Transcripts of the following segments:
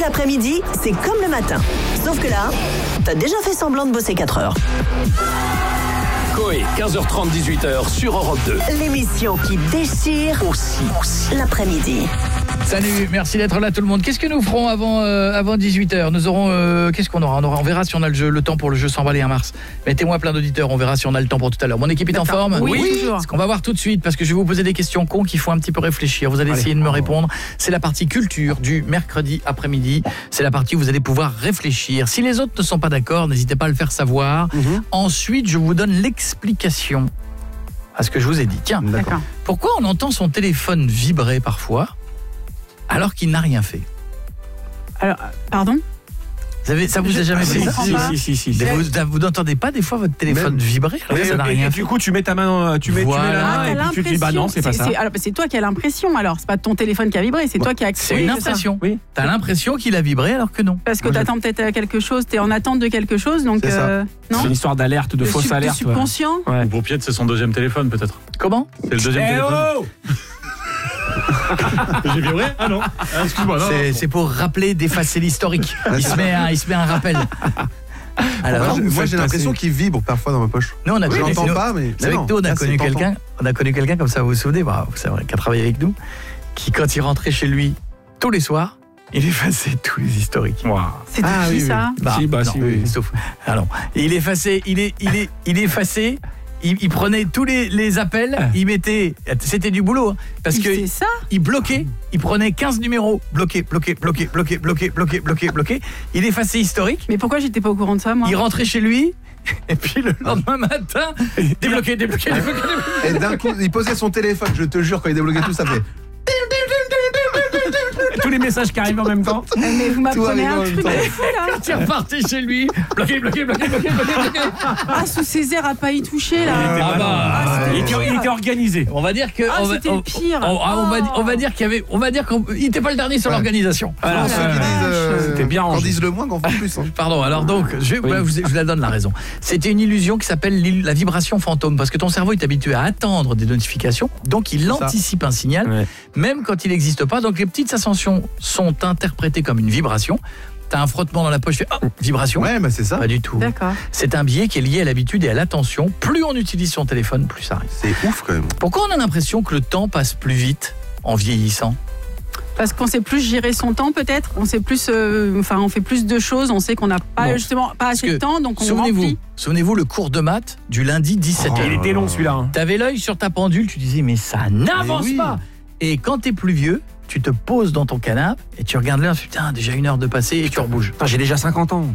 L'après-midi, c'est comme le matin. Sauf que là, t'as déjà fait semblant de bosser 4 heures. Coé, 15h30, 18h sur Europe 2. L'émission qui déchire aussi l'après-midi. Salut, merci d'être là tout le monde. Qu'est-ce que nous ferons avant 18h? Nous aurons qu'est-ce qu'on aura? On verra si on a le temps pour le jeu 100 balles et un mars. Mettez-moi plein d'auditeurs, on verra si on a le temps pour tout à l'heure. Mon équipe est en forme? Oui, toujours. Ce qu'on va voir tout de suite, parce que je vais vous poser des questions cons qui font un petit peu réfléchir. Vous allez essayer de me répondre. C'est la partie culture du mercredi après-midi. C'est la partie où vous allez pouvoir réfléchir. Si les autres ne sont pas d'accord, n'hésitez pas à le faire savoir. Ensuite, je vous donne l'explication à ce que je vous ai dit. Tiens, D'accord. pourquoi on entend son téléphone vibrer parfois alors qu'il n'a rien fait? Alors, pardon? Ça vous a jamais fait ça? Si. Mais vous n'entendez pas des fois votre téléphone vibrer alors que ça n'a rien Et fait? du coup, tu mets ta main, tu mets la main et puis tu te dis bah non, c'est pas ça. Alors, c'est toi qui as l'impression, alors. C'est pas ton téléphone qui a vibré, c'est toi qui as accès. C'est une impression. Oui. T'as l'impression qu'il a vibré alors que non. Parce que t'attends peut-être quelque chose, t'es en attente de quelque chose, donc C'est ça. non. C'est une histoire d'alerte, de fausse alerte. Subconscient. Ouais. Ou pour Piet, c'est son deuxième téléphone peut-être. Comment? C'est le deuxième téléphone. J'ai vibré? Ah non. Ah, excuse-moi. Non, C'est pour rappeler, d'effacer l'historique. Il se met un rappel. Alors, Moi j'ai l'impression qu'il vibre parfois dans ma poche. nous on a Je connu, l'entends pas, mais c'est avec non, nous on a là, connu c'est quelqu'un, comme ça, vous vous souvenez, c'est vrai, qui a travaillé avec nous, qui quand il rentrait chez lui tous les soirs, il effaçait tous les historiques. Waouh. C'est Ah, qui oui, ça? Si, non, oui. sauf. Ah non. Et il effaçait, il prenait tous les appels, il mettait, c'était du boulot, hein, parce que C'est ça? il bloquait, il prenait 15 numéros, bloqué. Il effaçait historique, Mais pourquoi j'étais pas au courant de ça, moi? il rentrait chez lui, et puis le lendemain matin, débloqué. Et d'un coup, il posait son téléphone, je te jure, quand il débloquait tout, ça fait. Tous les messages qui arrivent en même temps. Mais vous m'apprenez un arrive en truc même de temps. fou, là. Quand il repartait chez lui, bloqué. Ah, sous ses airs à pas y toucher, là. Ah bah, Il était organisé. On va dire que Ah, c'était le pire. on va dire qu'il était pas le dernier sur l'organisation. Voilà. Ceux qui disent, C'était bien qu'en rangé. disent le moins, qu'en font plus. Hein. Pardon, alors donc, je vous la donne la raison. C'était une illusion qui s'appelle la vibration fantôme, parce que ton cerveau est habitué à attendre des notifications, donc il anticipe un signal, Ouais. même quand il n'existe pas. Donc les petites ascensions sont interprétées comme une vibration. T'as un frottement dans la poche, tu fais vibration. Ouais, bah c'est ça. Pas du tout. D'accord. C'est un biais qui est lié à l'habitude et à l'attention. Plus on utilise son téléphone, plus ça arrive. C'est ouf quand même. Pourquoi on a l'impression que le temps passe plus vite en vieillissant? Parce qu'on sait plus gérer son temps, peut-être. On sait plus, on fait plus de choses. On sait qu'on n'a pas Non. justement pas assez de temps, donc on remplit. Souvenez-vous le cours de maths du lundi 17h. Il était long celui-là. Hein. T'avais l'œil sur ta pendule, tu disais mais ça n'avance oui. pas. Et quand t'es plus vieux, tu te poses dans ton canapé et tu regardes l'heure, putain, déjà 1 heure de passé et tu rebouges. Putain, j'ai déjà 50 ans.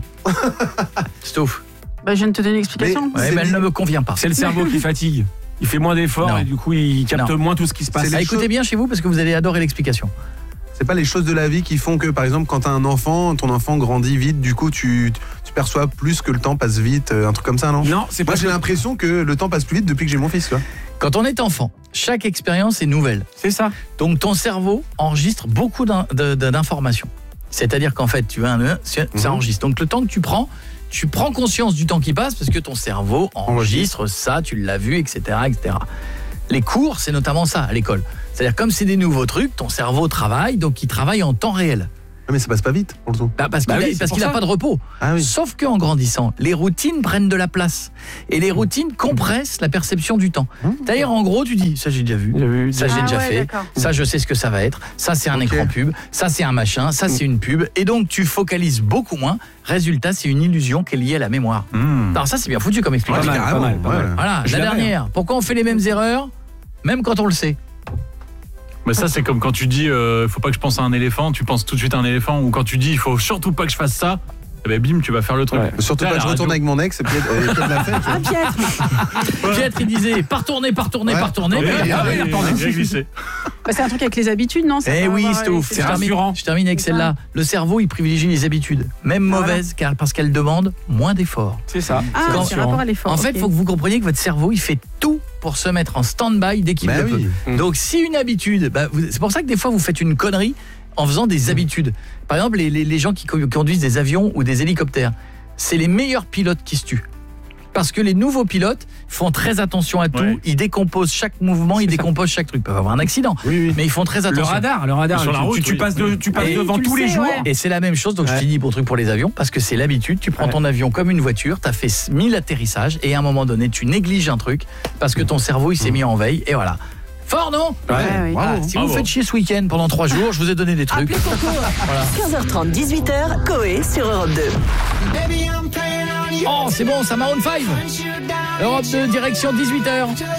Stouff. Bah, je viens de te donner l'explication. Mais- Ouais, mais elle ne me convient pas. C'est le cerveau qui fatigue. Il fait moins d'efforts Non. et du coup, il capte Non. moins tout ce qui se passe. C'est les Écoutez choses- bien chez vous parce que vous allez adorer l'explication. C'est pas les choses de la vie qui font que, par exemple, quand t'as un enfant, ton enfant grandit vite, du coup, tu perçois plus que le temps passe vite, un truc comme ça, non? Non, c'est Moi, pas j'ai l'impression que le temps passe plus vite depuis que j'ai mon fils, quoi. Quand on est enfant, chaque expérience est nouvelle. C'est ça. Donc ton cerveau enregistre beaucoup d'informations. C'est-à-dire qu'en fait, tu as ça enregistre. Donc le temps que tu prends conscience du temps qui passe parce que ton cerveau enregistre ça, tu l'as vu, etc., etc. Les cours, c'est notamment ça à l'école. C'est-à-dire comme c'est des nouveaux trucs, ton cerveau travaille, donc il travaille en temps réel. Ah, mais ça passe pas vite, pour le coup. Parce qu'il n'a pas de repos. Ah oui. Sauf qu'en grandissant, les routines prennent de la place. Et les routines compressent la perception du temps. D'ailleurs, en gros, tu dis, ça j'ai déjà vu, ça j'ai déjà fait, ça je sais ce que ça va être, ça c'est un écran pub, ça c'est un machin, ça c'est une pub. Et donc tu focalises beaucoup moins. Résultat, c'est une illusion qui est liée à la mémoire. Alors ça c'est bien foutu comme explication. Ouais, carrément, pas mal. ouais. Voilà, la dernière. Pourquoi on fait les mêmes erreurs, même quand on le sait? Mais ça, c'est comme quand tu dis faut pas que je pense à un éléphant, tu penses tout de suite à un éléphant. Ou quand tu dis il faut surtout pas que je fasse ça, eh ben bim, tu vas faire le truc. Ouais. Surtout Là, pas, la je retourne radio- avec mon ex, et puis elle l'a fait. tu vois. Ah, Piètre. Piètre, il disait par tourner. Oui, mais- j'ai glissé. Bah, c'est un truc avec les habitudes, non? Eh oui, Stouff, c'est je termine avec C'est celle-là. Le cerveau, il privilégie les habitudes, même mauvaises, parce qu'elles demandent moins d'efforts. C'est ça. Ah, Quand- c'est rapport à l'effort. En fait, il faut que vous compreniez que votre cerveau, il fait tout pour se mettre en stand-by dès qu'il Bah le oui. peut. Donc, si une habitude, c'est pour ça que des fois, vous faites une connerie en faisant des habitudes. Par exemple, les gens qui conduisent des avions ou des hélicoptères, c'est les meilleurs pilotes qui se tuent. Parce que les nouveaux pilotes font très attention à tout, ils décomposent chaque mouvement, ils décomposent chaque truc. Ils peuvent avoir un accident, mais ils font très attention. Le radar, sur la route, tu passes devant tous les jours. Et c'est la même chose, donc je finis pour les avions, parce que c'est l'habitude, tu prends ton avion comme une voiture, tu as fait 1000 atterrissages, et à un moment donné, tu négliges un truc, parce que ton cerveau, il s'est mis en veille, et voilà. Fort, non? Ouais. Si vous faites chier ce week-end pendant 3 jours, je vous ai donné des trucs. 15h30, 18h, Coé sur Europe 2. Oh, c'est bon, ça Maroon 5. Europe 2, direction 18h.